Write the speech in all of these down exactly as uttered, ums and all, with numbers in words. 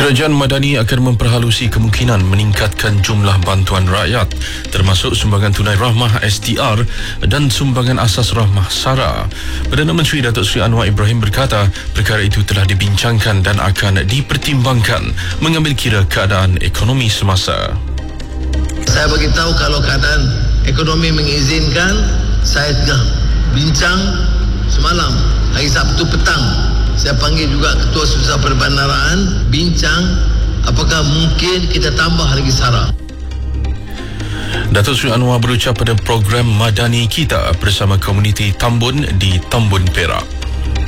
Kerajaan Madani akan memperhalusi kemungkinan meningkatkan jumlah bantuan rakyat, termasuk sumbangan tunai rahmah S T R dan sumbangan asas rahmah SARA. Perdana Menteri Datuk Seri Anwar Ibrahim berkata perkara itu telah dibincangkan dan akan dipertimbangkan mengambil kira keadaan ekonomi semasa. Saya beritahu kalau keadaan ekonomi mengizinkan, saya telah bincang semalam, hari Sabtu petang. Saya panggil juga Ketua Susah Perbandaraan, bincang apakah mungkin kita tambah lagi SARA. Datuk Seri Anwar berucap pada program Madani Kita bersama komuniti Tambun di Tambun Perak.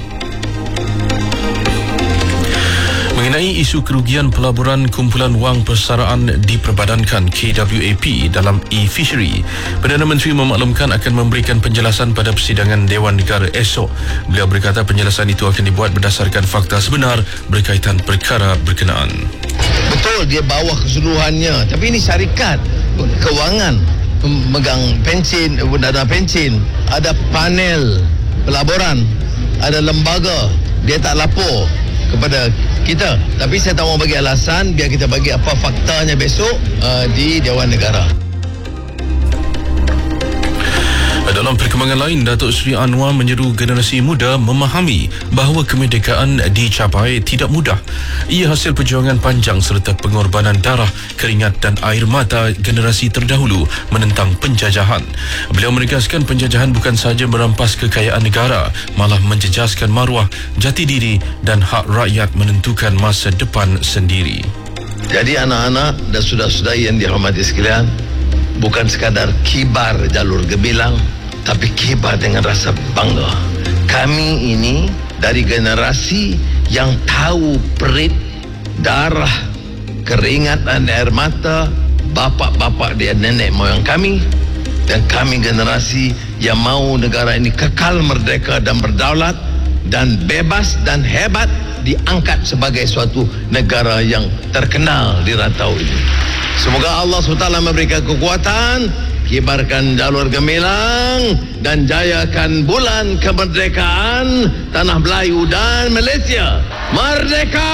Mengenai isu kerugian pelaburan kumpulan wang persaraan diperbadankan K W A P dalam e-fishery, Perdana Menteri memaklumkan akan memberikan penjelasan pada persidangan Dewan Negara esok. Beliau berkata penjelasan itu akan dibuat berdasarkan fakta sebenar berkaitan perkara berkenaan. Betul, dia bawah keseluruhannya, tapi ini syarikat kewangan memegang pensin, dana pensin, ada panel pelaburan, ada lembaga, dia tak lapor kepada kita. Tapi saya tak mau bagi alasan, biar kita bagi apa faktanya besok uh, di Dewan Negara. Dalam perkembangan lain, Datuk Seri Anwar menyeru generasi muda memahami bahawa kemerdekaan dicapai tidak mudah. Ia hasil perjuangan panjang serta pengorbanan darah, keringat dan air mata generasi terdahulu menentang penjajahan. Beliau menegaskan penjajahan bukan sahaja merampas kekayaan negara, malah menjejaskan maruah, jati diri dan hak rakyat menentukan masa depan sendiri. Jadi anak-anak dan saudara-saudari yang dihormati sekalian, bukan sekadar kibar jalur gemilang, tapi kibar dengan rasa bangga. Kami ini dari generasi yang tahu perit, darah, keringat dan air mata bapa-bapa dan nenek moyang kami, dan kami generasi yang mahu negara ini kekal merdeka dan berdaulat dan bebas dan hebat, diangkat sebagai suatu negara yang terkenal di rantau ini. Semoga Allah subhanahu wa taala memberikan kekuatan, kibarkan jalur gemilang dan jayakan bulan kemerdekaan tanah Melayu dan Malaysia. Merdeka!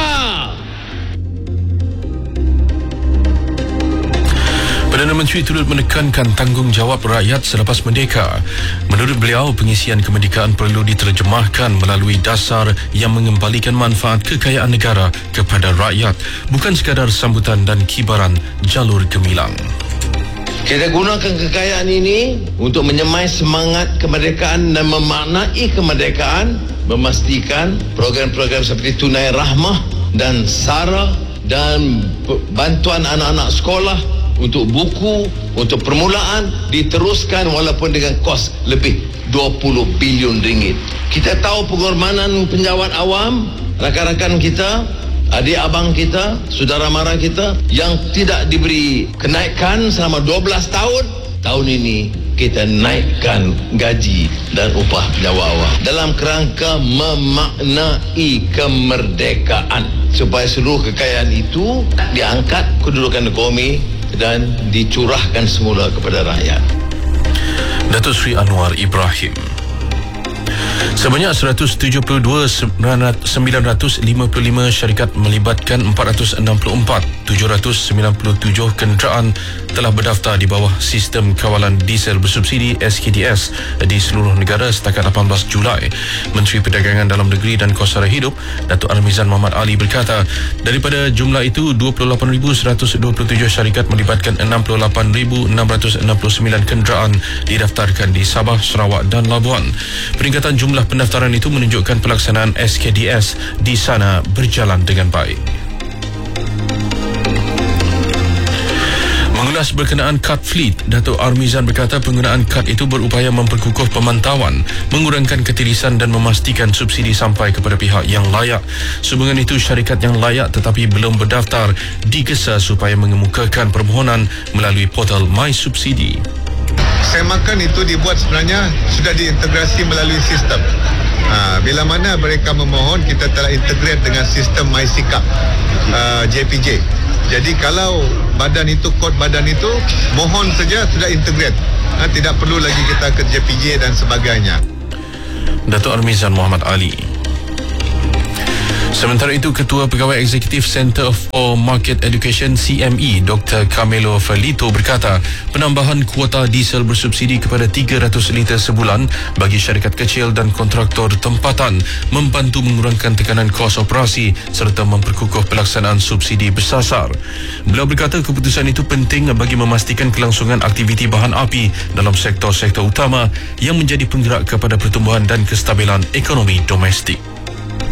Perdana Menteri turut menekankan tanggungjawab rakyat selepas merdeka. Menurut beliau, pengisian kemerdekaan perlu diterjemahkan melalui dasar yang mengembalikan manfaat kekayaan negara kepada rakyat, bukan sekadar sambutan dan kibaran jalur gemilang. Kita gunakan kekayaan ini untuk menyemai semangat kemerdekaan dan memaknai kemerdekaan, memastikan program-program seperti tunai rahmah dan SARA dan bantuan anak-anak sekolah untuk buku, untuk permulaan diteruskan walaupun dengan kos lebih dua puluh bilion ringgit. Kita tahu pengorbanan penjawat awam, rakan-rakan kita, adik abang kita, saudara mara kita yang tidak diberi kenaikan selama dua belas tahun. Tahun ini kita naikkan gaji dan upah penjawat awam dalam kerangka memaknai kemerdekaan, supaya seluruh kekayaan itu diangkat kedudukan ekonomi dan dicurahkan semula kepada rakyat. Datuk Seri Anwar Ibrahim. Sebanyak seratus tujuh puluh dua sembilan ratus lima puluh lima syarikat melibatkan empat ratus enam puluh empat tujuh ratus sembilan puluh tujuh kenderaan telah berdaftar di bawah sistem kawalan diesel bersubsidi S K D S di seluruh negara setakat lapan belas Julai. Menteri Perdagangan Dalam Negeri dan Kos Sara Hidup, Datuk Armizan Mohamad Ali berkata, daripada jumlah itu dua puluh lapan ribu seratus dua puluh tujuh syarikat melibatkan enam puluh lapan ribu enam ratus enam puluh sembilan kenderaan didaftarkan di Sabah, Sarawak dan Labuan. Peningkatan jumlah pendaftaran itu menunjukkan pelaksanaan S K D S di sana berjalan dengan baik. Mengulas berkenaan kad fleet, Datuk Armizan berkata penggunaan kad itu berupaya memperkukuh pemantauan, mengurangkan ketirisan dan memastikan subsidi sampai kepada pihak yang layak. Sumbangan itu syarikat yang layak tetapi belum berdaftar digesa supaya mengemukakan permohonan melalui portal My Subsidi. Semakan itu dibuat sebenarnya sudah diintegrasi melalui sistem. Ha, bila mana mereka memohon, kita telah integrate dengan sistem MySikap uh, J P J. Jadi kalau badan itu, kod badan itu, mohon saja sudah integrate. Ha, tidak perlu lagi kita ke J P J dan sebagainya. Datuk Armizan Mohamad Ali. Sementara itu, Ketua Pegawai Eksekutif Center for Market Education C M E Doktor Carmelo Felito berkata penambahan kuota diesel bersubsidi kepada tiga ratus liter sebulan bagi syarikat kecil dan kontraktor tempatan membantu mengurangkan tekanan kos operasi serta memperkukuh pelaksanaan subsidi bersasar. Beliau berkata keputusan itu penting bagi memastikan kelangsungan aktiviti bahan api dalam sektor-sektor utama yang menjadi penggerak kepada pertumbuhan dan kestabilan ekonomi domestik.